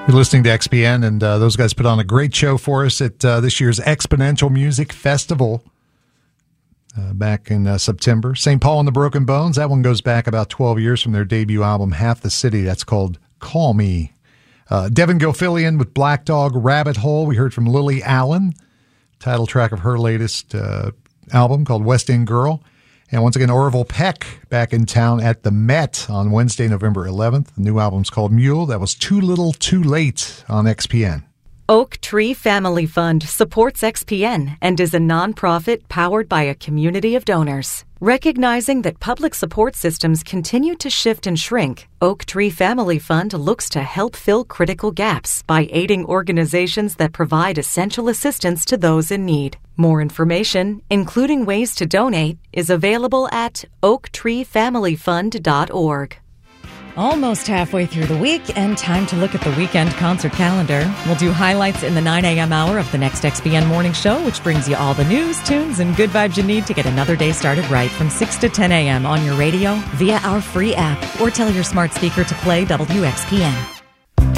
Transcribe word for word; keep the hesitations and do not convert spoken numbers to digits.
You're listening to X P N, and uh, those guys put on a great show for us at uh, this year's Exponential Music Festival uh, back in uh, September. Saint Paul and the Broken Bones, that one goes back about twelve years from their debut album, Half the City. That's called Call Me. Uh, Devin Gilfillian with Black Dog, Rabbit Hole. We heard from Lily Allen, title track of her latest uh, album called West End Girl. And once again, Orville Peck back in town at the Met on Wednesday, November eleventh. The new album's called Mule. That was Too Little Too Late on X P N. Oak Tree Family Fund supports X P N and is a nonprofit powered by a community of donors. Recognizing that public support systems continue to shift and shrink, Oak Tree Family Fund looks to help fill critical gaps by aiding organizations that provide essential assistance to those in need. More information, including ways to donate, is available at oak tree family fund dot org. Almost halfway through the week, and time to look at the weekend concert calendar. We'll do highlights in the nine a.m. hour of the next X P N Morning Show, which brings you all the news, tunes, and good vibes you need to get another day started right from six to ten a.m. on your radio, via our free app, or tell your smart speaker to play W X P N.